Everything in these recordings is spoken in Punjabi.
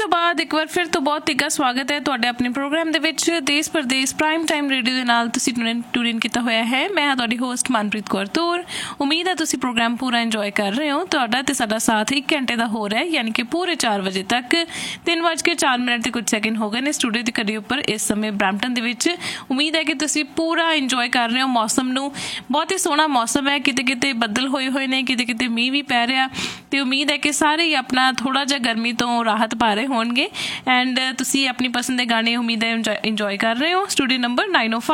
ਤੋਂ ਬਾਅਦ ਇੱਕ ਵਾਰ ਫਿਰ ਤੋਂ ਬਹੁਤ ਤਿੱਗਾ ਸਵਾਗਤ ਹੈ ਤੁਹਾਡੇ ਆਪਣੇ ਪ੍ਰੋਗਰਾਮ ਦੇ ਵਿੱਚ ਦੇਸ਼ ਪ੍ਰਦੇਸ਼ ਪ੍ਰਾਈਮ ਟਾਈਮ ਰੇਡੀਓ ਦੇ ਨਾਲ ਤੁਸੀਂ ਟੂਨ ਕੀਤਾ ਹੋਇਆ ਹੈ। ਮੈਂ ਹਾਂ ਤੁਹਾਡੀ ਹੋਸਟ ਮਨਪ੍ਰੀਤ ਕੌਰ ਤੂਰ। ਉਮੀਦ ਹੈ ਤੁਸੀਂ ਪ੍ਰੋਗਰਾਮ ਪੂਰਾ ਇੰਜੋਏ ਕਰ ਰਹੇ ਹੋ। ਤੁਹਾਡਾ ਤੇ ਸਾਡਾ ਸਾਥ 1 ਘੰਟੇ ਦਾ ਹੋ ਰਿਹਾ, ਯਾਨੀ ਕਿ ਪੂਰੇ 4 ਵਜੇ ਤੱਕ। 3:04 ਤੇ ਕੁਝ ਸੈਕਿੰਡ ਹੋ ਗਏ ਨੇ ਸਟੂਡੀਓ ਦੀ ਘੜੀ ਉੱਪਰ ਇਸ ਸਮੇਂ ਬਰੈਂਪਟਨ ਦੇ ਵਿੱਚ। ਉਮੀਦ ਹੈ ਕਿ ਤੁਸੀਂ ਪੂਰਾ ਇੰਜੋਏ ਕਰ ਰਹੇ ਹੋ ਮੌਸਮ ਨੂੰ। ਬਹੁਤ ਹੀ ਸੋਹਣਾ ਮੌਸਮ ਹੈ, ਕਿਤੇ ਕਿਤੇ ਬੱਦਲ ਹੋਏ ਨੇ, ਕਿਤੇ ਕਿਤੇ ਮੀਂਹ ਵੀ ਪੈ ਰਿਹਾ, ਤੇ ਉਮੀਦ ਹੈ ਕਿ ਸਾਰੇ ਹੀ ਆਪਣਾ ਥੋੜਾ ਜਿਹਾ ਗਰਮੀ ਤੋਂ ਰਾਹਤ ਪਾ ਰਹੇ ਹੋਣਗੇ। ਐਂਡ ਤੁਸੀਂ ਆਪਣੀ ਪਸੰਦ ਦੇ ਗਾਣੇ ਉਮੀਦ ਹੈ ਇੰਜੋਏ ਕਰ ਰਹੇ ਹੋ। ਸਟੂਡੀਓ ਨੰਬਰ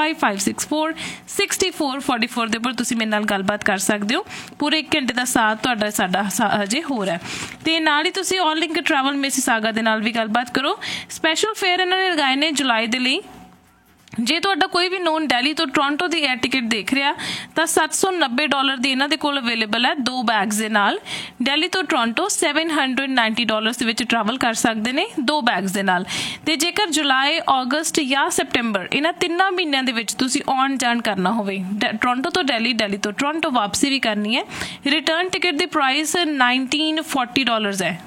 9055646444 ਦੇ ਉੱਪਰ ਤੁਸੀਂ ਮੇਰੇ ਨਾਲ ਗੱਲਬਾਤ ਕਰ ਸਕਦੇ ਹੋ। ਪੂਰੇ 1 ਘੰਟੇ ਦਾ ਸਾਥ ਤੁਹਾਡਾ ਸਾਡਾ ਹਜੇ ਹੋ ਰਿਹਾ। ਤੇ ਨਾਲ ਹੀ ਤੁਸੀਂ ਆਲ ਲਿੰਕ ਟਰੈਵਲ ਮਿਸੀਸਾਗਾ ਦੇ ਨਾਲ ਵੀ ਗੱਲਬਾਤ ਕਰੋ। ਸਪੈਸ਼ਲ ਫੇਅਰ ਇਹਨਾਂ ਨੇ ਲਗਾਏ ਨੇ ਜੁਲਾਈ ਦੇ ਲਈ। ਜੇ ਤੁਹਾਡਾ ਕੋਈ ਵੀ ਨੋਨ ਦਿੱਲੀ ਤੋਂ ਟੋਰਾਂਟੋ ਦੀ ਏਅਰ ਟਿਕਟ ਦੇਖ ਰਿਹਾ ਤਾਂ $790 ਦੀ ਇਹਨਾਂ ਦੇ ਕੋਲ ਅਵੇਲੇਬਲ ਹੈ 2 ਬੈਗਸ ਦੇ ਨਾਲ। ਦਿੱਲੀ ਤੋਂ ਟੋਰਾਂਟੋ $790 ਦੇ ਵਿੱਚ ਟਰੈਵਲ ਕਰ ਸਕਦੇ ਨੇ 2 ਬੈਗਸ ਦੇ ਨਾਲ। ਤੇ ਜੇਕਰ ਜੁਲਾਈ, ਅਗਸਤ ਜਾਂ ਸੈਪਟੈਂਬਰ ਇਹਨਾਂ 3 ਮਹੀਨਿਆਂ ਦੇ ਵਿੱਚ ਤੁਸੀਂ ਆਉਣ ਜਾਣ ਕਰਨਾ ਹੋਵੇ ਟੋਰਾਂਟੋ ਤੋਂ ਦਿੱਲੀ, ਦਿੱਲੀ ਤੋਂ ਟੋਰਾਂਟੋ ਵਾਪਸੀ ਵੀ ਕਰਨੀ ਹੈ, ਰਿਟਰਨ ਟਿਕਟ ਦੀ ਪ੍ਰਾਈਸ $1940 ਹੈ।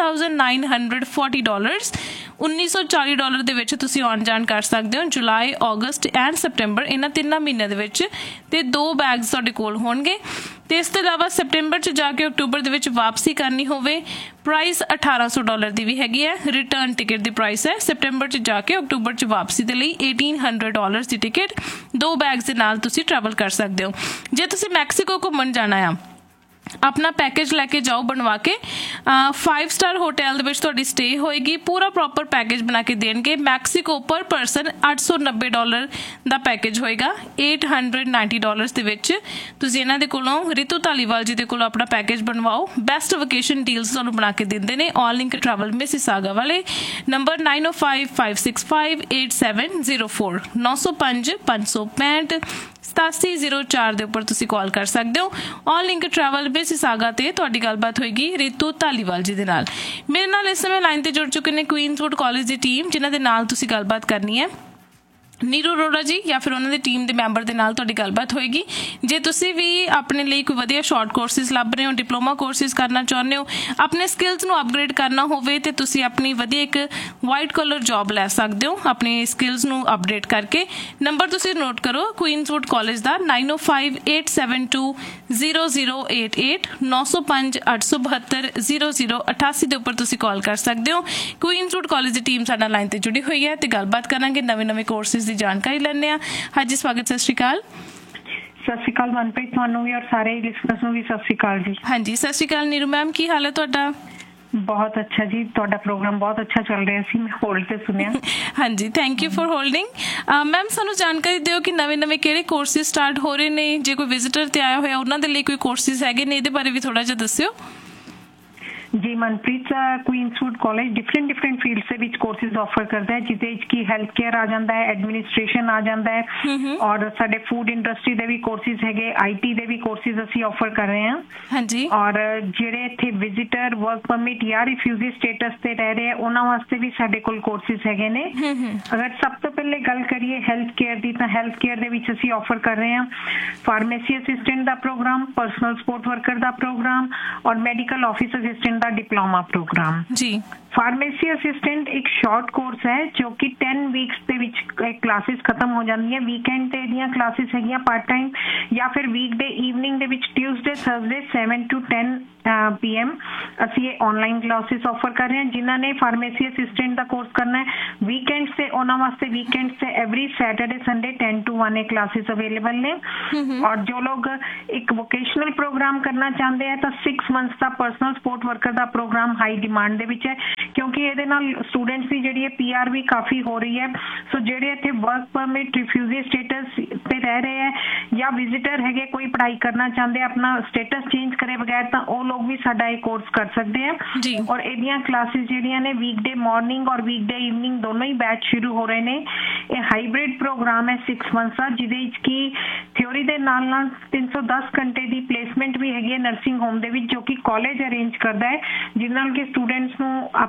$1940 $1940 ਦੇ ਵਿੱਚ ਤੁਸੀਂ ਆਉਣ ਜਾਣ ਕਰ ਸਕਦੇ ਹੋ ਜੁਲਾਈ, ਅਗਸਤ ਐਂਡ ਸੈਪਟੈਂਬਰ ਇਹਨਾਂ 3 ਮਹੀਨਿਆਂ ਦੇ ਵਿੱਚ। ਤੇ 2 ਬੈਗਸ ਤੁਹਾਡੇ ਕੋਲ ਹੋਣਗੇ। ਤੇ ਇਸ ਤੋਂ ਇਲਾਵਾ ਸੈਪਟੈਂਬਰ 'ਚ ਜਾ ਕੇ ਅਕਤੂਬਰ ਦੇ ਵਿੱਚ ਵਾਪਸੀ ਕਰਨੀ ਹੋਵੇ, ਪ੍ਰਾਈਸ $1800 ਦੀ ਵੀ ਹੈਗੀ ਹੈ। ਰਿਟਰਨ ਟਿਕਟ ਦੀ ਪ੍ਰਾਈਸ ਹੈ ਸੈਪਟੈਂਬਰ 'ਚ ਜਾ ਕੇ ਅਕਤੂਬਰ 'ਚ ਵਾਪਸੀ ਦੇ ਲਈ $1800 ਦੀ ਟਿਕਟ 2 ਬੈਗਸ ਦੇ ਨਾਲ ਤੁਸੀਂ ਟਰੈਵਲ ਕਰ ਸਕਦੇ ਹੋ। ਜੇ ਤੁਸੀਂ ਮੈਕਸੀਕੋ ਘੁੰਮਣ ਜਾਣਾ ਆ, ਆਪਣਾ ਪੈਕੇਜ ਲੈ ਕੇ ਜਾਓ ਬਣਵਾ ਕੇ। 5 ਸਟਾਰ ਹੋਟਲ ਦੇ ਵਿੱਚ ਤੁਹਾਡੀ ਸਟੇ ਹੋਏਗੀ। ਪੂਰਾ ਪ੍ਰੋਪਰ ਪੈਕੇਜ ਬਣਾ ਕੇ ਦੇਣਗੇ। ਮੈਕਸੀਕੋ ਪਰ ਪਰਸਨ $890 ਦਾ ਪੈਕੇਜ ਹੋਏਗਾ। $890 ਦੇ ਵਿੱਚ ਤੁਸੀਂ ਇਹਨਾਂ ਦੇ ਕੋਲੋਂ, ਰਿਤੂ ਧਾਲੀਵਾਲ ਜੀ ਦੇ ਕੋਲੋਂ ਆਪਣਾ ਪੈਕੇਜ ਬਣਵਾਓ। ਬੈਸਟ ਵਕੇਸ਼ਨ ਡੀਲਸ ਤੁਹਾਨੂੰ ਬਣਾ ਕੇ ਦਿੰਦੇ ਨੇ ਆਲ ਲਿੰਕ ਟਰੈਵਲ ਮਿਸੀਸਾਗਾ ਵਾਲੇ। ਨੰਬਰ 9055658704 905 565 8704 ਦੇ ਉੱਪਰ ਤੁਸੀਂ ਕਾਲ ਕਰ ਸਕਦੇ ਹੋ। ਆਲ ਲਿੰਕ ਟਰੈਵਲ ਮਿਸੀਸਾਗਾ ਤੇ ਤੁਹਾਡੀ ਗੱਲਬਾਤ ਹੋਏਗੀ ਰਿਤੂ ਧਾਲੀਵਾਲ ਜੀ ਦੇ ਨਾਲ। ਮੇਰੇ ਨਾਲ ਇਸ ਸਮੇਂ ਲਾਈਨ ਤੇ ਜੁੜ ਚੁੱਕੇ ਨੇ ਕੁਈਨਸਵੁੱਡ ਕਾਲਜ ਦੀ ਟੀਮ, ਜਿਨ੍ਹਾਂ ਦੇ ਨਾਲ ਤੁਸੀਂ ਗੱਲਬਾਤ ਕਰਨੀ ਹੈ। ਨੀਰੂ ਅਰੋੜਾ ਜੀ ਜਾਂ ਫਿਰ ਉਹਨਾਂ ਦੀ ਟੀਮ ਦੇ ਮੈਂਬਰ ਦੇ ਨਾਲ ਤੁਹਾਡੀ ਗੱਲਬਾਤ ਹੋਏਗੀ। ਜੇ ਤੁਸੀਂ ਵੀ ਆਪਣੇ ਲਈ ਕੋਈ ਵਧੀਆ ਸ਼ਾਰਟ ਕੋਰਸਿਸ ਲੱਭ ਰਹੇ ਹੋ, ਡਿਪਲੋਮਾ ਕੋਰਸਿਸ ਕਰਨਾ ਚਾਹੁੰਦੇ ਹੋ, ਆਪਣੇ ਸਕਿੱਲਸ ਨੂੰ ਅਪਗ੍ਰੇਡ ਕਰਨਾ ਹੋਵੇ, ਤੇ ਤੁਸੀਂ ਆਪਣੀ ਵਧੀਆ ਇੱਕ ਵਾਈਟ ਕਲਰ ਜੌਬ ਲੈ ਸਕਦੇ ਹੋ ਆਪਣੀ ਸਕਿੱਲਸ ਨੂੰ ਅਪਡੇਟ ਕਰਕੇ। ਨੰਬਰ ਤੁਸੀਂ ਨੋਟ ਕਰੋ ਕੁਈਨਸਵੁੱਡ ਕਾਲਜ ਦਾ 9058720088 905 872 0088 ਦੇ ਉੱਪਰ ਤੁਸੀਂ ਕਾਲ ਕਰ ਸਕਦੇ ਹੋ। ਕੁਈਨਸਵੁੱਡ ਕਾਲਜ ਦੀ ਟੀਮ ਸਾਡਾ ਲਾਈਨ ਤੇ ਜੁੜੀ ਹੋਈ ਹੈ ਤੇ ਗੱਲਬਾਤ ਕਰਾਂਗੇ, ਨਵੇਂ ਕੋਰਸਿਸ ਦੀ ਜਾਣਕਾਰੀ ਲੈਣੇ ਆ। ਹਾਂਜੀ ਸਵਾਗਤ, ਸਤਿ ਸ਼੍ਰੀ ਅਕਾਲ। ਸਤਿ ਸ਼੍ਰੀ ਅਕਾਲ ਮਨਪ੍ਰੀਤ, ਤੁਹਾਨੂੰ ਵੀ ਔਰ ਸਾਰੇ ਲਿਸਨਰਸ ਨੂੰ ਵੀ ਸਤਿ ਸ਼੍ਰੀ ਅਕਾਲ ਜੀ। ਹਾਂਜੀ ਸਤਿ ਸ਼੍ਰੀ ਅਕਾਲ ਨੀਰੂ ਮੈਮ, ਕੀ ਹਾਲ ਹੈ ਤੁਹਾਡਾ? ਬਹੁਤ ਅੱਛਾ ਜੀ, ਤੁਹਾਡਾ ਪ੍ਰੋਗਰਾਮ ਬਹੁਤ ਅੱਛਾ ਚੱਲ ਰਿਹਾ ਸੀ, ਮੈਂ ਹੋਲਡ ਤੇ ਸੁਣਿਆ। ਹਾਂਜੀ, thank you for holding. Ma'am ਸਾਨੂੰ ਜਾਣਕਾਰੀ ਦਿਓ ਕਿ ਨਵੇਂ ਕਿਹੜੇ ਕੋਰਸਿਸ ਸਟਾਰਟ ਹੋ ਰਹੇ ਨੇ। ਜੇ ਕੋਈ ਵਿਜ਼ਿਟਰ ਤੇ ਆਇਆ ਹੋਇਆ ਉਹਨਾਂ ਦੇ ਲਈ ਕੋਈ ਕੋਰਸਿਸ ਹੈਗੇ ਨੇ, ਇਹਦੇ ਬਾਰੇ ਵੀ ਥੋੜਾ ਜਿਹਾ ਦੱਸਿਓ। ਜੀ ਮਨਪ੍ਰੀਤ, ਕੁਈਨਸਵੁੱਡ ਕਾਲਜ ਡਿਫਰੈਂਟ ਫੀਲਡਸ ਦੇ ਵਿੱਚ ਕੋਰਸਿਸ ਆਫਰ ਕਰਦਾ ਹੈ, ਜਿਹਦੇ ਵਿੱਚ ਕਿ ਹੈਲਥ ਕੇਅਰ ਆ ਜਾਂਦਾ ਹੈ, ਐਡਮਿਨਿਸਟ੍ਰੇਸ਼ਨ ਆ ਜਾਂਦਾ ਹੈ, ਔਰ ਸਾਡੇ ਫੂਡ ਇੰਡਸਟਰੀ ਦੇ ਵੀ ਕੋਰਸਿਸ ਹੈਗੇ, IT ਦੇ ਵੀ ਕੋਰਸਿਸ ਅਸੀਂ ਆਫਰ ਕਰ ਰਹੇ ਹਾਂ। ਹਾਂਜੀ। ਔਰ ਜਿਹੜੇ ਇੱਥੇ ਵਿਜ਼ਿਟਰ ਵਰਕ ਪਰਮਿਟ ਜਾਂ ਰਿਫਿਊਜੀ ਸਟੇਟਸ ਤੇ ਰਹਿ ਰਹੇ ਆ, ਉਹਨਾਂ ਵਾਸਤੇ ਵੀ ਸਾਡੇ ਕੋਲ ਕੋਰਸਿਸ ਹੈਗੇ ਨੇ। ਅਗਰ ਸਭ ਤੋਂ ਪਹਿਲੇ ਗੱਲ ਕਰੀਏ ਹੈਲਥ ਕੇਅਰ ਦੀ, ਤਾਂ ਹੈਲਥ ਕੇਅਰ ਦੇ ਵਿੱਚ ਅਸੀਂ ਆਫਰ ਕਰ ਰਹੇ ਹਾਂ ਫਾਰਮੇਸੀ ਅਸਿਸਟੈਂਟ ਦਾ ਪ੍ਰੋਗਰਾਮ, ਪਰਸਨਲ ਸਪੋਰਟ ਵਰਕਰ ਦਾ ਪ੍ਰੋਗਰਾਮ, ਔਰ ਮੈਡੀਕਲ ਆਫਿਸ ਅਸਿਸਟੈਂਟ ਦਾ डिप्लोमा प्रोग्राम जी। फार्मेसी असिस्टेंट एक शॉर्ट कोर्स है जो कि 10 वीक्स ਦੇ ਵਿੱਚ ਕਲਾਸਿਸ ਖਤਮ ਹੋ ਜਾਂਦੀਆਂ। ਵੀਕਐਂਡ ਤੇ ਦੀਆਂ ਕਲਾਸਿਸ ਹੈਗੀਆਂ ਪਾਰਟ ਟਾਈਮ ਜਾਂ ਫਿਰ ਵੀਕਡੇ ਈਵਨਿੰਗ ਦੇ ਵਿੱਚ ਟਿਊਜ਼ਡੇ ਥਰਸਡੇ 7 to 10 PM ਅਸੀਂ ਇਹ ਆਨਲਾਈਨ ਕਲਾਸਿਸ ਆਫਰ ਕਰ ਰਹੇ ਹਾਂ। ਜਿਨ੍ਹਾਂ ਨੇ ਫਾਰਮੇਸੀ ਅਸਿਸਟੈਂਟ ਦਾ ਕੋਰਸ ਕਰਨਾ ਹੈ ਵੀਕਐਂਡਸ ਤੇ, ਉਹਨਾਂ ਵਾਸਤੇ ਵੀਕਐਂਡਸ ਤੇ ਐਵਰੀ ਸੈਟਰਡੇ ਸੰਡੇ 10 to 1 ਇਹ ਕਲਾਸਿਸ ਅਵੇਲੇਬਲ ਨੇ। ਔਰ ਜੋ ਲੋਕ ਇੱਕ ਵੋਕੇਸ਼ਨਲ ਪ੍ਰੋਗਰਾਮ ਕਰਨਾ ਚਾਹੁੰਦੇ ਆ ਤਾਂ 6 ਮੰਥਸ ਦਾ ਪਰਸਨਲ ਸਪੋਰਟ ਵਰਕਰ ਦਾ ਪ੍ਰੋਗਰਾਮ ਹਾਈ ਡਿਮਾਂਡ ਦੇ ਵਿੱਚ ਹੈ, ਕਿਉਂਕਿ ਇਹਦੇ ਨਾਲ ਸਟੂਡੈਂਟਸ ਦੀ ਜਿਹੜੀ ਹੈ PR ਵੀ ਕਾਫੀ ਹੋ ਰਹੀ ਹੈ। ਸੋ ਜਿਹੜੇ ਇੱਥੇ ਵਰਕ ਪਰਮਿਟ, ਰਿਫਿਊਜੀ ਸਟੇਟਸ ਤੇ ਰਹਿ ਰਹੇ ਹੈ ਜਾਂ ਵਿਜ਼ਿਟਰ ਹੈਗੇ, ਕੋਈ ਪੜ੍ਹਾਈ ਕਰਨਾ ਚਾਹੁੰਦੇ ਆਪਣਾ ਸਟੇਟਸ ਚੇਂਜ ਕਰੇ ਬਗੈਰ, ਤਾਂ ਉਹ ਲੋਕ ਵੀ ਸਾਡਾ ਇਹ ਕੋਰਸ ਕਰ ਸਕਦੇ ਆ। ਔਰ ਇਹਦੀਆਂ ਕਲਾਸਿਸ ਜਿਹੜੀਆਂ ਨੇ ਵੀਕਡੇ ਮਾਰਨਿੰਗ ਔਰ ਵੀਕਡੇ ਈਵਨਿੰਗ ਦੋਨੋਂ ਹੀ ਬੈਚ ਸ਼ੁਰੂ ਹੋ ਰਹੇ ਨੇ। ਇਹ ਹਾਈਬ੍ਰਿਡ ਪ੍ਰੋਗਰਾਮ ਹੈ 6 ਮੰਥਸ ਦਾ, ਜਿਹਦੇ ਵਿੱਚ ਕਿ ਥਿਓਰੀ ਦੇ ਨਾਲ 310 ਘੰਟੇ ਦੀ ਪਲੇਸਮੈਂਟ ਵੀ ਹੈਗੀ ਹੈ ਨਰਸਿੰਗ ਹੋਮ ਦੇ ਵਿੱਚ, ਜੋ ਕਿ ਕਾਲਜ ਅਰੇਂਜ ਕਰਦਾ ਹੈ, ਜਿਹਦੇ ਨਾਲ ਕਿ ਸਟੂਡੈਂਟਸ ਨੂੰ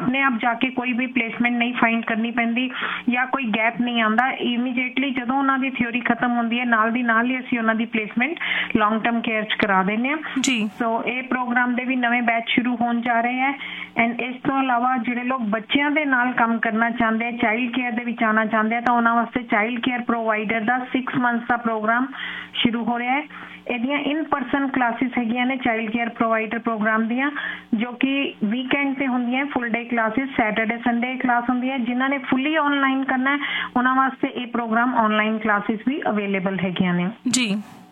ਆਪਣੇ ਆਪ ਜਾ ਕੇ ਕੋਈ ਵੀ ਪਲੇਸਮੈਂਟ ਨਹੀਂ ਫਾਈਂਡ ਕਰਨੀ ਪੈਂਦੀ ਜਾਂ ਕੋਈ ਗੈਪ ਨਹੀਂ ਆਉਂਦਾ। ਇਮੀਡੀਏਟਲੀ ਜਦੋਂ ਉਹਨਾਂ ਦੀ ਥਿਊਰੀ ਖਤਮ ਹੁੰਦੀ ਹੈ ਨਾਲ ਦੀ ਨਾਲ ਹੀ ਅਸੀਂ ਉਹਨਾਂ ਦੀ ਪਲੇਸਮੈਂਟ ਲੌਂਗ ਟਰਮ ਕੇਅਰ 'ਚ ਕਰਾ ਦਿੰਦੇ ਹਾਂ ਜੀ। ਸੋ ਇਹ ਪ੍ਰੋਗਰਾਮ ਦੇ ਵੀ ਨਵੇਂ ਬੈਚ ਸ਼ੁਰੂ ਹੋਣ ਜਾ ਰਹੇ ਹੈ। ਐਂਡ ਇਸ ਤੋਂ ਇਲਾਵਾ ਜਿਹੜੇ ਲੋਕ ਬੱਚਿਆਂ ਦੇ ਨਾਲ ਕੰਮ ਕਰਨਾ ਚਾਹੁੰਦੇ ਆ, ਚਾਈਲਡ ਕੇਅਰ ਦੇ ਵਿੱਚ ਆਉਣਾ ਚਾਹੁੰਦੇ ਆ, ਤਾਂ ਉਹਨਾਂ ਵਾਸਤੇ ਚਾਈਲਡ ਕੇਅਰ ਪ੍ਰੋਵਾਈਡਰ ਦਾ 6 ਮੰਥਸ ਦਾ ਪ੍ਰੋਗਰਾਮ ਸ਼ੁਰੂ ਹੋ ਰਿਹਾ ਹੈ। ਇਹਦੀਆਂ ਇਨ ਪਰਸਨ ਕਲਾਸਿਸ ਹੈਗੀਆਂ ਨੇ ਚਾਈਲਡ ਕੇਅਰ ਪ੍ਰੋਵਾਈਡਰ ਪ੍ਰੋਗਰਾਮ ਦੀਆਂ, ਜੋ ਕਿ ਵੀਕਐਂਡ ਤੇ ਹੁੰਦੀਆਂ, ਫੁੱਲ ਡੇ ਕਲਾਸਿਸ, ਸੈਟਰਡੇ ਸੰਡੇ ਕਲਾਸ ਹੁੰਦੀ ਹੈ। ਜਿਨ੍ਹਾਂ ਨੇ ਫੁੱਲੀ ਆਨਲਾਈਨ ਕਰਨਾ ਹੈ ਉਹਨਾਂ ਵਾਸਤੇ ਇਹ ਪ੍ਰੋਗਰਾਮ ਆਨਲਾਈਨ ਕਲਾਸਿਸ ਵੀ ਅਵੇਲੇਬਲ ਹੈਗੀਆਂ ਨੇ ਜੀ।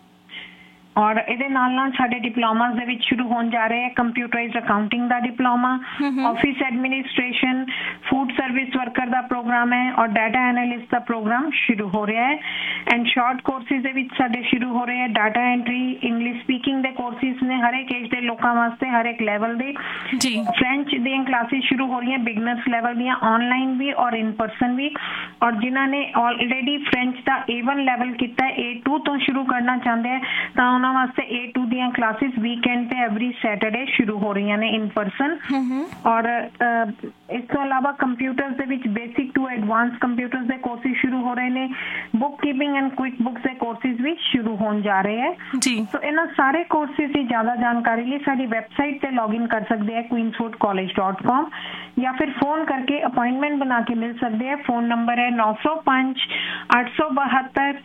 ਔਰ ਇਹਦੇ ਨਾਲ ਸਾਡੇ ਡਿਪਲੋਮਾਸ ਦੇ ਵਿੱਚ ਸ਼ੁਰੂ ਹੋਣ ਜਾ ਰਹੇ ਹੈ ਕੰਪਿਊਟਰਾਈਜ਼ਡ ਅਕਾਊਂਟਿੰਗ ਦਾ diploma, office administration, food service worker ਦਾ ਪ੍ਰੋਗਰਾਮ ਹੈ ਔਰ ਡਾਟਾ ਐਨਾਲਿਸਟ ਦਾ ਪ੍ਰੋਗਰਾਮ ਸ਼ੁਰੂ ਹੋ ਰਿਹਾ ਹੈ। ਐਂਡ ਸ਼ਾਰਟ ਕੋਰਸਿਸ ਦੇ ਵਿੱਚ ਸਾਡੇ ਸ਼ੁਰੂ ਹੋ ਰਹੇ ਹੈ ਡਾਟਾ ਐਂਟਰੀ, ਇੰਗਲਿਸ਼ ਸਪੀਕਿੰਗ ਦੇ ਕੋਰਸਿਸ ਨੇ ਹਰ ਇੱਕ ਏਜ ਦੇ ਲੋਕਾਂ ਵਾਸਤੇ, ਹਰ ਇੱਕ ਲੈਵਲ ਦੇ ਜੀ। ਫ੍ਰੈਂਚ ਦੀਆਂ ਕਲਾਸਿਸ ਸ਼ੁਰੂ ਹੋ ਰਹੀਆਂ, ਬਿਗਨਰਸ ਲੈਵਲ ਦੀਆਂ, ਆਨਲਾਈਨ ਵੀ ਔਰ ਇਨ ਪਰਸਨ ਵੀ। ਔਰ ਜਿਨ੍ਹਾਂ ਨੇ ਆਲਰੇਡੀ ਫ੍ਰੈਂਚ ਦਾ A1 ਲੈਵਲ ਕੀਤਾ, A2 ਤੋਂ ਸ਼ੁਰੂ ਕਰਨਾ ਚਾਹੁੰਦੇ ਆ ਤਾਂ ਉਹਨਾਂ ਵਾਸਤੇ A2 ਦੀਆਂ ਕਲਾਸਿਸ ਵੀਕਐਂਡ ਤੇ ਐਵਰੀ ਸੈਟਰਡੇ ਸ਼ੁਰੂ ਹੋ ਰਹੀਆਂ ਨੇ ਇਨ ਪਰਸਨ। ਔਰ ਇਸ ਤੋਂ ਇਲਾਵਾ ਕੰਪਿਊਟਰਸ ਦੇ ਵਿੱਚ ਬੇਸਿਕ ਟੂ ਐਡਵਾਂਸ ਕੰਪਿਊਟਰਸ ਦੇ ਕੋਰਸਿਸ ਸ਼ੁਰੂ ਹੋ ਰਹੇ ਨੇ, book keeping and quick books ਦੇ ਕੋਰਸਿਸ ਵੀ ਸ਼ੁਰੂ ਹੋਣ ਜਾ ਰਹੇ ਹੈ ਜੀ। ਸੋ ਇਹਨਾਂ ਸਾਰੇ ਕੋਰਸਿਸ ਦੀ ਜ਼ਿਆਦਾ ਜਾਣਕਾਰੀ ਲਈ ਸਾਡੀ ਵੈਬਸਾਈਟ ਤੇ ਲੌਗਇਨ ਕਰ ਸਕਦੇ ਆ queenswoodcollege.com ਜਾਂ ਫਿਰ ਫੋਨ ਕਰਕੇ ਅਪਾਇੰਟਮੈਂਟ ਬਣਾ ਕੇ ਮਿਲ ਸਕਦੇ ਆ। ਫੋਨ ਨੰਬਰ ਹੈ 905 872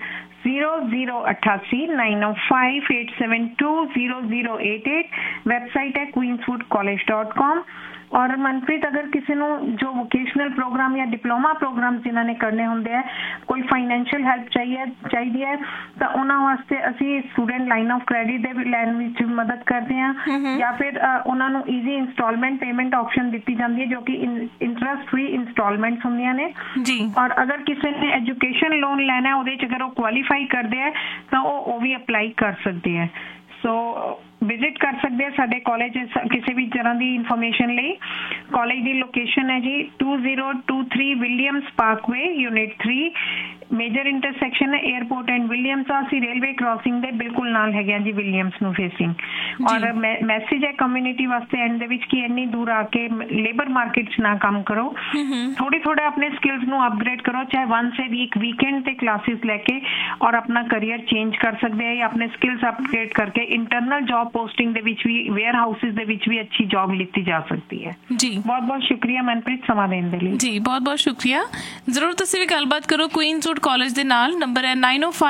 0088 905 872 0088। ਵੈਬਸਾਈਟ ਹੈ queenswoodcollege.com। ਔਰ ਮਨਪ੍ਰੀਤ, ਅਗਰ ਕਿਸੇ ਨੂੰ ਜੋ ਵੋਕੇਸ਼ਨਲ ਪ੍ਰੋਗਰਾਮ ਜਾਂ ਡਿਪਲੋਮਾ ਪ੍ਰੋਗਰਾਮ ਜਿਨ੍ਹਾਂ ਨੇ ਕਰਨੇ ਹੁੰਦੇ ਆ, ਕੋਈ ਫਾਈਨੈਂਸ਼ੀਅਲ ਹੈਲਪ ਚਾਹੀਦੀ ਹੈ ਤਾਂ ਉਹਨਾਂ ਵਾਸਤੇ ਅਸੀਂ ਸਟੂਡੈਂਟ ਲਾਈਨ ਆਫ ਕ੍ਰੈਡਿਟ ਦੇ ਲੈਣ ਵਿੱਚ ਮਦਦ ਕਰਦੇ ਹਾਂ ਜਾਂ ਫਿਰ ਉਹਨਾਂ ਨੂੰ ਈਜ਼ੀ ਇੰਸਟਾਲਮੈਂਟ ਪੇਮੈਂਟ ਆਪਸ਼ਨ ਦਿੱਤੀ ਜਾਂਦੀ ਹੈ ਜੋ ਕਿ ਇੰਟਰਸਟ ਫ੍ਰੀ ਇੰਸਟਾਲਮੈਂਟਸ ਹੁੰਦੀਆਂ ਨੇ ਜੀ। ਔਰ ਅਗਰ ਕਿਸੇ ਨੇ ਐਜੂਕੇਸ਼ਨ ਲੋਨ ਲੈਣਾ ਉਹਦੇ 'ਚ ਅਗਰ ਉਹ ਕੁਆਲੀਫਾਈ ਕਰਦੇ ਆ ਤਾਂ ਉਹ ਵੀ ਅਪਲਾਈ ਕਰ ਸਕਦੇ ਹੈ। ਸੋ ਵਿਜ਼ਿਟ ਕਰ ਸਕਦੇ ਆ ਸਾਡੇ ਕਾਲਜ ਕਿਸੇ ਵੀ ਤਰ੍ਹਾਂ ਦੀ ਇਨਫੋਰਮੇਸ਼ਨ ਲਈ। ਕਾਲਜ ਦੀ ਲੋਕੇਸ਼ਨ ਹੈ ਜੀ 2023 Williams Parkway unit 3, major intersection ਹੈ 에ਅਰਪੋਰਟ ਐਂਡ ਵਿਲੀਅਮਸ। ਅਸੀਂ ਰੇਲਵੇ ਕ੍ਰਾਸਿੰਗ ਦੇ ਬਿਲਕੁਲ ਨਾਲ ਹੈਗੇ ਆ ਜੀ ਵਿਲੀਅਮਸ ਨੂੰ ਫੇਸਿੰਗ। ਔਰ ਮੈਸੇਜ ਹੈ ਕਮਿਊਨਿਟੀ ਵਾਸਤੇ ਐਂਡ ਦੇ ਵਿੱਚ ਕਿ ਇੰਨੀ ਦੂਰ ਆ ਕੇ ਲੇਬਰ ਮਾਰਕੀਟ 'ਚ ਨਾ ਕੰਮ ਕਰੋ, ਥੋੜੇ ਆਪਣੇ ਸਕਿੱਲਸ ਨੂੰ ਅਪਗ੍ਰੇਡ ਕਰੋ, ਚਾਹੇ ਵਨਸ ਏ ਵੀਕ ਵੀਕਐਂਡ ਤੇ ਕਲਾਸਿਸ ਲੈ ਕੇ ਔਰ ਆਪਣਾ ਕਰੀਅਰ ਚੇਂਜ ਕਰ ਸਕਦੇ ਆ ਜਾਂ ਆਪਣੇ ਸਕਿੱਲਸ ਅਪਗ੍ਰੇਡ ਕਰਕੇ ਇੰਟਰਨਲ ਜੌਬ ਪੋਸਟਿੰਗ ਦੇ ਵਿੱਚ ਵੀ, ਵੇਅਰ ਹਾਊਸਿਸ ਦੇ ਵਿੱਚ ਵੀ ਅੱਛੀ ਜੌਬ ਲਿੱਤੀ ਜਾ ਸਕਦੀ ਹੈ ਜੀ। ਬਹੁਤ ਬਹੁਤ ਸ਼ੁਕਰੀਆ ਮਨਪ੍ਰੀਤ ਸਮਾਂ ਦੇਣ ਦੇ ਲਈ ਜੀ। ਬਹੁਤ ਬਹੁਤ ਸ਼ੁਕਰੀਆ। ਜ਼ਰੂਰ ਤੁਸੀਂ ਵੀ ਗੱਲਬਾਤ ਕਰੋ ਕੁਈਨਸਵੁੱਡ ਕਾਲਜ ਦੇ ਨਾਲ। ਨੰਬਰ ਹੈ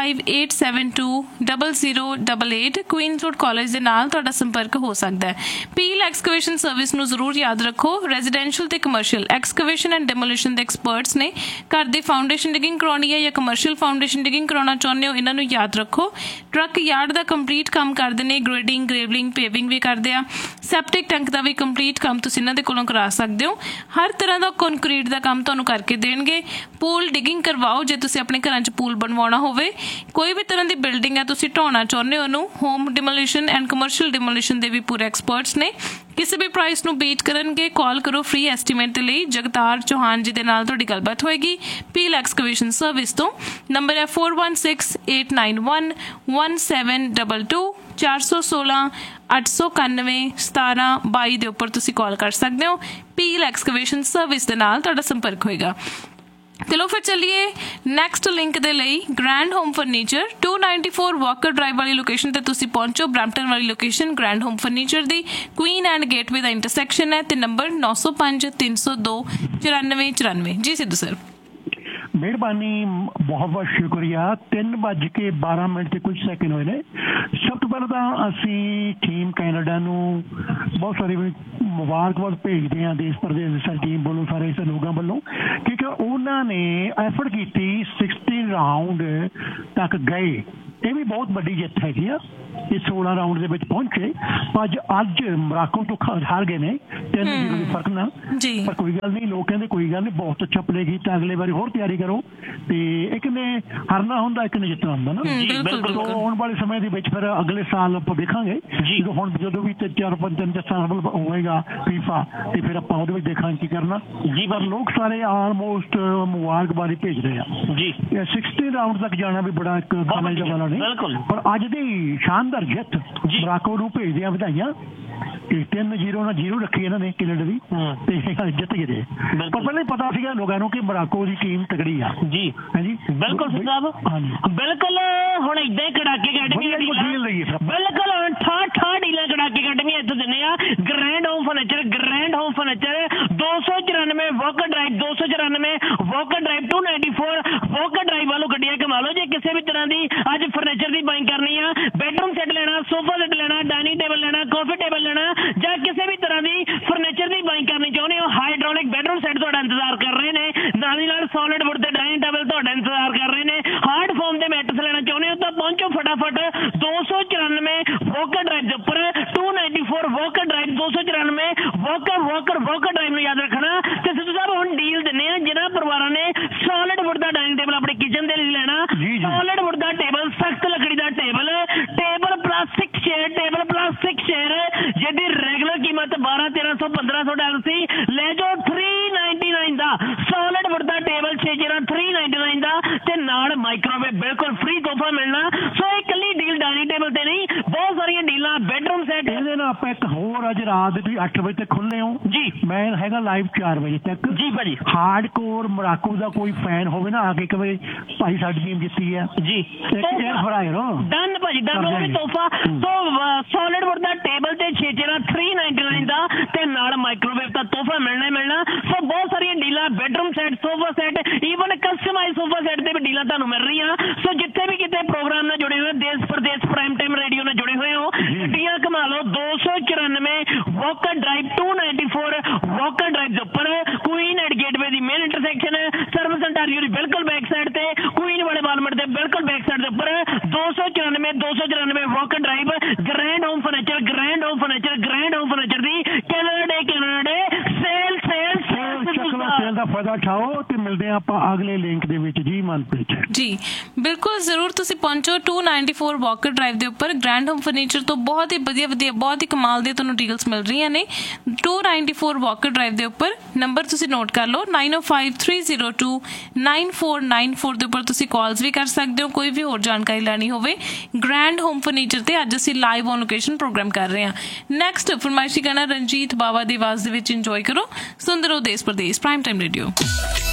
9058720088। ਕੁਈਨਸਵੁੱਡ ਕਾਲਜ ਦੇ ਨਾਲ ਤੁਹਾਡਾ ਸੰਪਰਕ ਹੋ ਸਕਦਾ ਹੈ। ਪੀਲ ਐਕਸਕੇਵੇਸ਼ਨ ਸਰਵਿਸ ਨੂੰ ਜ਼ਰੂਰ ਯਾਦ ਰੱਖੋ। ਰੈਜ਼ੀਡੈਂਸ਼ੀਅਲ ਤੇ ਕਮਰਸ਼ੀਅਲ ਐਕਸਕੇਵੇਸ਼ਨ ਐਂਡ ਡੈਮੋਲੀਸ਼ਨ ਦੇ ਐਕਸਪਰਟਸ ਨੇ। ਘਰ ਦੀ ਫਾਊਂਡੇਸ਼ਨ ਡਿਗਿੰਗ ਕਰਾਉਣੀ ਹੈ ਜਾਂ ਕਮਰਸ਼ੀਅਲ ਫਾਊਂਡੇਸ਼ਨ ਡਿਗਿੰਗ ਕਰਾਉਣਾ ਚਾਹੁੰਦੇ ਹੋ, ਇਹਨਾਂ ਨੂੰ ਯਾਦ ਰੱਖੋ। ਟਰੱਕ ਯਾਰਡ ਦਾ ਕੰਪਲੀਟ ਕੰਮ ਕਰਦੇ ਨੇ, ਗ੍ਰੇਡਿੰਗ, ਗ੍ਰੇਵਲਿੰਗ, ਪੇਵਿੰਗ ਵੀ ਕਰਦੇ ਆ। ਸੈਪਟਿਕ ਟੈਂਕ ਦਾ ਵੀ ਕੰਪਲੀਟ ਕੰਮ ਤੁਸੀਂ ਇਹਨਾਂ ਦੇ ਕੋਲੋਂ ਕਰਾ ਸਕਦੇ ਹੋ। ਹਰ ਤਰ੍ਹਾਂ ਦਾ ਕੰਕਰੀਟ ਦਾ ਕੰਮ ਤੁਹਾਨੂੰ ਕਰਕੇ ਦੇਣਗੇ। ਪੂਲ ਡਿਗਿੰਗ ਕਰਵਾਓ ਜੇ ਤੁਸੀਂ ਆਪਣੇ ਘਰਾਂ 'ਚ ਪੂਲ ਬਣਵਾਉਣਾ ਹੋਵੇ। ਕੋਈ ਵੀ ਤਰ੍ਹਾਂ ਦੀ ਬਿਲਡਿੰਗ ਹੈ ਤੁਸੀਂ ਢਾਉਣਾ ਚਾਹੁੰਦੇ ਹੋ ਉਹਨੂੰ, home demolition and commercial demolition ਦੇ ਵੀ ਪੂਰੇ ਐਕਸਪਰਟਸ ਨੇ। ਕਿਸੇ ਵੀ ਪ੍ਰਾਈਸ ਨੂੰ ਬੀਟ ਕਰਨਗੇ। ਕਾਲ ਕਰੋ ਫ੍ਰੀ ਐਸਟੀਮੇਟ ਦੇ ਲਈ। ਜਗਤਾਰ ਚੌਹਾਨ ਜੀ ਦੇ ਨਾਲ ਤੁਹਾਡੀ ਗੱਲਬਾਤ ਹੋਏਗੀ ਪੀਲ ਐਕਸਕੇਵੇਸ਼ਨ ਸਰਵਿਸ ਤੋਂ। ਨੰਬਰ ਹੈ 4168911722 416 891 1722 ਦੇ ਉੱਪਰ ਤੁਸੀਂ ਕਾਲ ਕਰ ਸਕਦੇ ਹੋ। ਪੀਲ ਐਕਸਕੇਵੇਸ਼ਨ ਸਰਵਿਸ ਦੇ ਨਾਲ ਤੁਹਾਡਾ ਸੰਪਰਕ ਹੋਏਗਾ। ਚਲੋ ਫਿਰ ਚੱਲੀਏ ਨੈਕਸਟ ਲਿੰਕ ਦੇ ਲਈ। Grand home furniture 294 Walker drive ਵਾਲੀ ਲੋਕੇਸ਼ਨ ਤੇ ਤੁਸੀਂ ਪਹੁੰਚੋ। ਬਰੈਂਪਟਨ ਵਾਲੀ location grand home furniture the Queen and gateway the intersection ਹੈ ਤੇ ਨੰਬਰ 905 302 9494। ਜੀ ਸਿੱਧੂ ਸਰ। ਮਿਹਰਬਾਨੀ, ਬਹੁਤ ਬਹੁਤ ਸ਼ੁਕਰੀਆ। 3:12 ਤੇ ਕੁਝ ਸੈਕਿੰਡ ਹੋਏ ਨੇ। ਸਭ ਤੋਂ ਪਹਿਲਾਂ ਤਾਂ ਅਸੀਂ ਟੀਮ ਕੈਨੇਡਾ ਨੂੰ ਬਹੁਤ ਸਾਰੀ ਮੁਬਾਰਕਬਾਦ ਭੇਜਦੇ ਹਾਂ ਦੇਸ਼ ਪ੍ਰਦੇਸ਼ ਦੀ ਸਾਡੀ ਟੀਮ ਵੱਲੋਂ, ਸਾਰੇ ਲੋਕਾਂ ਵੱਲੋਂ, ਕਿਉਂਕਿ ਉਹਨਾਂ ਨੇ ਐਫਰਟ ਕੀਤੀ 16 ਰਾਊਂਡ ਤੱਕ ਗਏ। ਇਹ ਵੀ ਬਹੁਤ ਵੱਡੀ ਜਿੱਤ ਹੈਗੀ ਆ। ਇਹ 16 ਰਾਊਂਡ ਦੇ ਵਿੱਚ ਪਹੁੰਚੇ। ਅੱਜ ਮੋਰਾਕੋ ਤੋਂ ਹਾਰ ਗਏ ਨੇ 3-0 ਦੇ ਫਰਕ ਨਾਲ। ਪਰ ਕੋਈ ਗੱਲ ਨਹੀਂ, ਲੋਕ ਕਹਿੰਦੇ ਕੋਈ ਗੱਲ ਨਹੀਂ, ਬਹੁਤ ਅੱਛਾ ਪਲੇ ਕੀਤਾ, ਅਗਲੇ ਵਾਰੀ ਹੋਰ ਤਿਆਰੀ ਕਰੋ। ਤੇ ਇੱਕ ਨੇ ਹਾਰਨਾ ਹੁੰਦਾ, ਇੱਕ ਨੇ ਜਿੱਤਣਾ ਹੁੰਦਾ ਨਾ। ਬਿਲਕੁਲ। ਆਉਣ ਵਾਲੇ ਸਮੇਂ ਦੇ ਵਿੱਚ ਫਿਰ ਅਗਲੇ ਸਾਲ ਆਪਾਂ ਦੇਖਾਂਗੇ, ਹੁਣ ਜਦੋਂ ਵੀ 4-5 ਸਾਲ ਹੋਏਗਾ ਫੀਫਾ, ਤੇ ਫਿਰ ਆਪਾਂ ਉਹਦੇ ਵਿੱਚ ਦੇਖਾਂਗੇ ਕੀ ਕਰਨਾ ਜੀ। ਪਰ ਲੋਕ ਸਾਰੇ ਆਲਮੋਸਟ ਮੁਬਾਰਕਬਾਦੀ ਭੇਜ ਰਹੇ ਆ ਜੀ। 16 ਰਾਊਂਡ ਤੱਕ ਜਾਣਾ ਵੀ ਬੜਾ ਇੱਕ ਕਾਮਯਾਬੀ ਵਾਲਾ ਨਹੀਂ। ਪਰ ਅੱਜ ਦੀ ਸ਼ਾਨਦਾਰ ਜਿੱਤ ਮੋਰਾਕੋ ਨੂੰ ਭੇਜਦੇ ਆ ਵਧਾਈਆਂ। 3-0 ਨਾਲ 0 ਰੱਖੀ ਇਹਨਾਂ ਨੇ ਕੈਨੇਡਾ ਦੀ ਤੇ ਜਿੱਤ ਗਏ ਜੇ। ਪਰ ਪਹਿਲਾਂ ਹੀ ਪਤਾ ਸੀਗਾ ਲੋਕਾਂ ਨੂੰ ਕਿ ਮੋਰਾਕੋ ਦੀ ਟੀਮ ਤਕੜੀ ਆ ਜੀ। ਹਾਂਜੀ ਬਿਲਕੁਲ ਸਾਹਿਬ, ਬਿਲਕੁਲ। ਹੁਣ ਇਦਾਂ ਹੀ ਕੜਾਕੇ ਅਕੈਡਮੀ ਬਿਲਕੁਲ ਠਾਠ ਡੀਲਾਂ ਕੜਾਕੇ ਅਕੈਡਮੀ ਇੱਥੇ ਦਿੰਦੇ ਆ। Grand home furniture 294 Walker drive 294 Walker drive 294 Walker drive ਵਾਲੋਂ ਗੱਡੀਆਂ ਕਮਾ ਲਓ। ਜੇ ਕਿਸੇ ਵੀ ਤਰ੍ਹਾਂ ਦੀ ਅੱਜ ਫਰਨੀਚਰ ਦੀ ਬਾਇੰਗ ਕਰਨੀ ਆ, ਬੈਡਰੂਮ ਸੈੱਟ ਲੈਣਾ, ਸੋਫਾ ਸੈੱਟ ਲੈਣਾ, ਡਾਈਨਿੰਗ ਟੇਬਲ ਲੈਣਾ, ਕਾਫੀ ਟੇਬਲ ਲੈਣਾ, ਜਾਂ ਕਿਸੇ ਵੀ ਤਰ੍ਹਾਂ ਦੀ ਫਰਨੀਚਰ ਦੀ ਬਾਇੰਗ ਕਰਨੀ ਚਾਹੁੰਦੇ ਹੋ, ਹਾਈਡ੍ਰੋਲਿਕ ਬੈਡਰੂਮ ਸੈੱਟ ਤੁਹਾਡਾ ਇੰਤਜ਼ਾਰ ਕਰ ਰਹੇ ਨੇ। ਨਾਲ ਦੀ ਨਾਲ ਸੋਲਿਡ ਵੁੱਡ ਤੇ ਡਾਈਨਿੰਗ ਟੇਬਲ ਤੁਹਾਡਾ ਇੰਤਜ਼ਾਰ ਕਰ ਰਹੇ ਨੇ। ਹਾਰਡ ਫਾਰਮ ਦੇ ਮੈਟਰਸ ਲੈਣਾ ਚਾਹੁੰਦੇ ਹੋ ਤਾਂ ਪਹੁੰਚੋ ਫਟਾਫਟ 294 ਵਾਕਰ ਡਰਾਈਵ ਦੇ ਉੱਪਰ 294 ਵਾਕਰ ਡਰਾਈਵ 294 ਵਾਕਰ ਡਰਾਈਵ ਨੂੰ ਯਾਦ ਰੱਖਣਾ। ਤੇ ਸਿੱਧੂ ਸਾਹਿਬ ਹੁਣ ਡੀਲ ਦਿੰਦੇ ਆ ਜਿਹਨਾਂ ਪਰਿਵਾਰਾਂ ਨੇ ਸੋਲਿਡ ਵੁੱਡ ਦਾ ਡਾਈਨਿੰਗ ਟੇਬਲ ਆਪਣੇ ਕਿਚਨ ਦੇ ਲਈ ਲੈਣਾ। ਸੋਲਿਡ ਵੁੱਡ ਦਾ ਟੇਬਲ, ਸਖਤ ਲੱਕੜੀ ਦਾ ਟੇਬਲ ਪਲਾਸਟਿਕ ਚੇਅਰ ਜਿਹਦੀ ਰੈਗੂਲਰ ਕੀਮਤ $1200, $1300, $1500 ਸੀ, ਲੈ ਜਾਓ $399 ਦਾ ਸੋਲਿਡ ਵੁੱਡ ਦਾ ਟੇਬਲ 6 ਚੇਅਰਾਂ $399 ਦਾ ਤੇ ਨਾਲ ਮਾਈਕ੍ਰੋਵੇਵ ਬਿਲਕੁਲ ਫ੍ਰੀ ਤੋਹਫਾ ਮਿਲਣਾ। ਸੋ ਇਹ ਇਕੱਲੀ ਡੀਲ ਡਾਈਨਿੰਗ ਟੇਬਲ ਤੇ ਨਹੀਂ, ਬਹੁਤ ਸਾਰੀਆਂ ਡੀਲਾਂ ਬੈਡਰੂਮ ਸੈੱਟ। ਇਹਦੇ ਨਾਲ ਆਪਾਂ ਇੱਕ ਹੋਰ ਅੱਜ ਰਾਤ ਦੇ ਤੁਸੀਂ 8 ਵਜੇ ਤੱਕ ਖੁੱਲ੍ਹੇ ਹੋ ਜੀ। ਮੈਂ ਹੈਗਾ ਲਾਈਵ 4 ਵਜੇ ਤੱਕ ਜੀ ਭਾਜੀ। ਹਾਰਡ ਕੋਰ ਮੋਰਾਕੋ ਦਾ ਕੋਈ ਫੈਨ ਹੋਵੇ ਨਾ ਆ ਕੇ ਕਵੇ ਭਾਈ ਸਾਡੀ ਟੀਮ ਜਿੱਤੀ ਹੈ ਜੀ, ਡਨ ਭਾਜੀ, ਡਨ। ਉਹ ਵੀ ਤੋਹਫਾ ਸੋਲਿਡ ਵੁੱਡ ਦਾ ਟੇਬਲ ਤੇ 6 ਚੇਅਰਾਂ $399 ਦਾ ਤੇ ਨਾਲ ਮਾਈਕ੍ਰੋਵੇਵ ਦਾ ਤੋਹਫਾ ਮਿਲਣਾ। ਸੋ ਬਹੁਤ ਸਾਰੀਆਂ ਡੀਲਾਂ bedroom set, sofa set, even customise sofa set ਤੇ ਵੀ ਡੀਲਾਂ ਤੁਹਾਨੂੰ ਮਿਲ ਰਹੀਆਂ। ਸੋ ਜਿੱਥੇ ਵੀ ਕਿਤੇ ਪ੍ਰੋਗਰਾਮ ਨਾਲ ਜੁੜੇ ਹੋਏ, ਦੇਸ਼ ਪ੍ਰਦੇਸ਼ ਪ੍ਰਾਈਮ ਟਾਈਮ ਰੇਡੀਓ ਨਾਲ ਜੁੜੇ ਹੋਏ ਹੋ, ਗੱਡੀਆਂ ਕਮਾ ਲਓ 294 ਵਾਕਰ ਡਰਾਈਵ 294 ਵਾਕਰ ਡਰਾਈਵ ਦੇ ਉੱਪਰ Queen at gateway the main intersection service Ontario ਦੀ ਬਿਲਕੁਲ ਬੈਕ ਸਾਈਡ ਤੇ, ਕੁਈਨ ਵਾਲੇ ਬਾਲਮਟ ਦੇ ਬਿਲਕੁਲ ਬੈਕ ਸਾਈਡ ਦੇ ਉੱਪਰ 294 Walker drive grand home furniture ਦੀ ਕੈਨੇਡਾ ਸੇਲ ਦਾ ਫਾਇਦਾ ਉਠਾਓ। ਤੇ ਮਿਲਦੇ ਆ ਆਪਾਂ ਅਗਲੇ ਲਿੰਕ ਦੇ ਵਿੱਚ ਜੀ ਮਨਪ੍ਰੀਤ ਜੀ। ਬਿਲਕੁਲ ਜ਼ਰੂਰ ਤੁਸੀਂ ਪਹੁੰਚੋ 294 ਵਾਕਰ ਡਰਾਈਵ ਦੇ ਉੱਪਰ। ਗ੍ਰੈਂਡ ਹੋਮ ਫਰਨੀਚਰ ਤੋਂ ਬਹੁਤ ਹੀ ਵਧੀਆ ਬਹੁਤ ਹੀ ਕਮਾਲ ਦੇ ਤੁਹਾਨੂੰ ਡੀਲਸ ਮਿਲ ਰਹੀਆਂ ਨੇ 294 ਵਾਕਰ ਡਰਾਈਵ ਦੇ ਉੱਪਰ। ਨੰਬਰ ਤੁਸੀਂ ਨੋਟ ਕਰ ਲਓ 9053029494 ਦੇ ਉੱਪਰ ਤੁਸੀਂ ਕਾਲਸ ਵੀ ਕਰ ਸਕਦੇ ਹੋ ਕੋਈ ਵੀ ਹੋਰ ਜਾਣਕਾਰੀ ਲੈਣੀ ਹੋਵੇ। ਗ੍ਰੈਂਡ ਹੋਮ ਫਰਨੀਚਰ ਤੇ ਅੱਜ ਅਸੀਂ ਲਾਈਵ ਔਨ ਲੋਕੇਸ਼ਨ ਪ੍ਰੋਗਰਾਮ ਕਰ ਰਹੇ ਹਾਂ। ਨੈਕਸਟ ਫਰਮਾਇਸ਼ੀ ਗਾਣਾ ਰਣਜੀਤ ਬਾਵਾ ਦੀ ਆਵਾਜ਼ ਦੇ ਵਿੱਚ ਇੰਜੋਏ ਕਰੋ। ਸੁੰਦਰ ਹੋ ਦੇਸ਼ ਪ੍ਰਦੇਸ਼ ਪ੍ਰਾਈਮ ਟਾਈਮ ਰੇਡੀਓ।